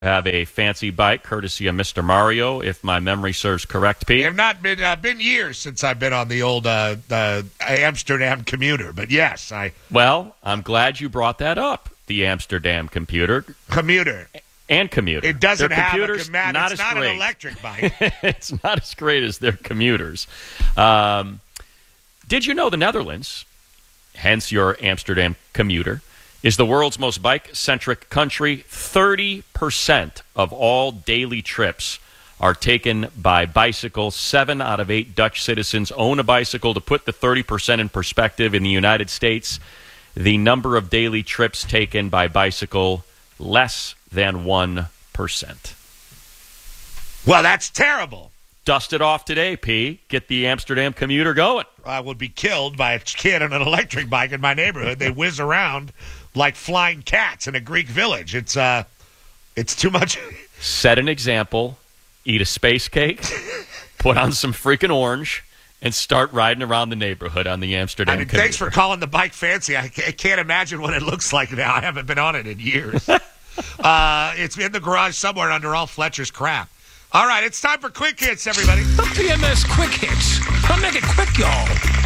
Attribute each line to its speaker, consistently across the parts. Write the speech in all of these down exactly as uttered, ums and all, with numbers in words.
Speaker 1: have a fancy bike courtesy of Mister Mario, if my memory serves correct, Pete.
Speaker 2: Have not been uh, been years since I've been on the old uh, uh, Amsterdam commuter, but yes, I.
Speaker 1: Well, I'm glad you brought that up. The Amsterdam computer
Speaker 2: commuter
Speaker 1: and commuter.
Speaker 2: It doesn't
Speaker 1: their
Speaker 2: have
Speaker 1: computers,
Speaker 2: a command.
Speaker 1: not
Speaker 2: It's
Speaker 1: as
Speaker 2: not
Speaker 1: great.
Speaker 2: an electric bike.
Speaker 1: It's not as great as their commuters. Um, did you know the Netherlands, hence your Amsterdam commuter, is the world's most bike-centric country? thirty percent of all daily trips are taken by bicycle. Seven out of eight Dutch citizens own a bicycle. To put the thirty percent in perspective, in the United States, the number of daily trips taken by bicycle, less than one percent.
Speaker 2: Well, that's terrible.
Speaker 1: Dust it off today, P. Get the Amsterdam commuter going.
Speaker 2: I would be killed by a kid on an electric bike in my neighborhood. They whiz around like flying cats in a Greek village. It's uh, it's too much.
Speaker 1: Set an example. Eat a space cake. Put on some freaking orange. And start riding around the neighborhood on the Amsterdam
Speaker 2: I mean,
Speaker 1: commuter.
Speaker 2: thanks for calling the bike fancy. I can't imagine what it looks like now. I haven't been on it in years. uh, it's in the garage somewhere under all Fletcher's crap. All right, it's time for Quick Hits, everybody.
Speaker 3: The P M S Quick Hits. I'll make it quick, y'all.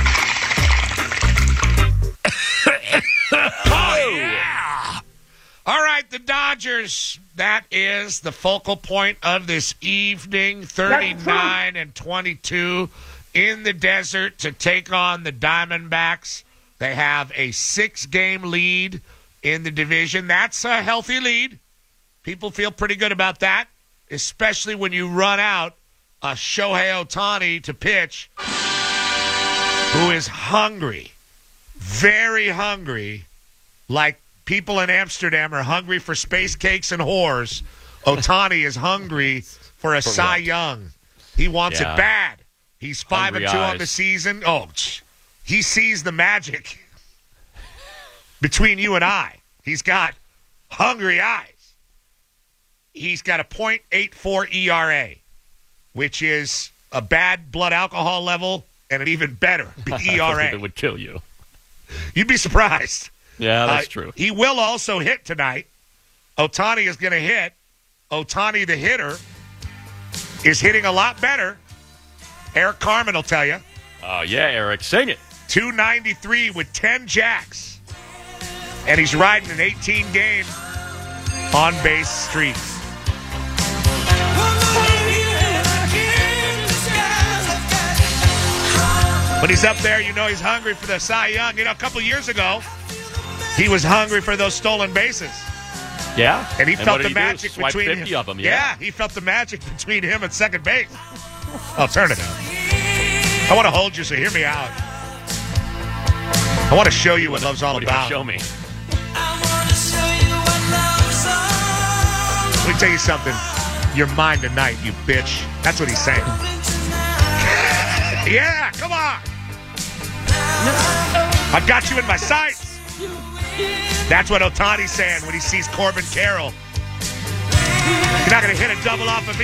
Speaker 2: Oh, yeah. All right, the Dodgers. That is the focal point of this evening. thirty-nine and twenty-two in the desert to take on the Diamondbacks. They have a six-game lead in the division. That's a healthy lead. People feel pretty good about that, especially when you run out a Shohei Ohtani to pitch, who is hungry, very hungry, like people in Amsterdam are hungry for space cakes and whores. Ohtani is hungry for a
Speaker 1: For
Speaker 2: Cy
Speaker 1: what?
Speaker 2: Young. He wants
Speaker 1: Yeah.
Speaker 2: it bad. He's five
Speaker 1: Hungry
Speaker 2: and two on
Speaker 1: eyes.
Speaker 2: the season. Oh, tch. He sees the magic between you and I. He's got hungry eyes. He's got a point eight four E R A, which is a bad blood alcohol level and an even better E R
Speaker 1: It
Speaker 2: A.
Speaker 1: would kill you.
Speaker 2: You'd be surprised.
Speaker 1: Yeah, that's
Speaker 2: Uh,
Speaker 1: true.
Speaker 2: He will also hit tonight. Ohtani is going to hit. Ohtani, the hitter, is hitting a lot better. Eric Carmen will tell you.
Speaker 1: Oh, yeah, Eric, sing it.
Speaker 2: two ninety-three with ten jacks. And he's riding an eighteen-game on-base streak. When he's up there, you know he's hungry for the Cy Young. You know, a couple years ago, he was hungry for those stolen bases.
Speaker 1: Yeah?
Speaker 2: And he
Speaker 1: what
Speaker 2: felt
Speaker 1: did
Speaker 2: the
Speaker 1: he do?
Speaker 2: magic
Speaker 1: Swipe
Speaker 2: between
Speaker 1: fifty
Speaker 2: him.
Speaker 1: of them, yeah.
Speaker 2: he felt the magic between him and second base. I'll turn it down. I want to hold you, so hear me out. I want to show you what love's all
Speaker 1: What do you
Speaker 2: about.
Speaker 1: show me?
Speaker 2: Let me tell you something. You're mine tonight, you bitch. That's what he's saying. Yeah, come on. I got you in my sights. That's what Ohtani's saying when he sees Corbin Carroll. You're not going to hit a double off of me.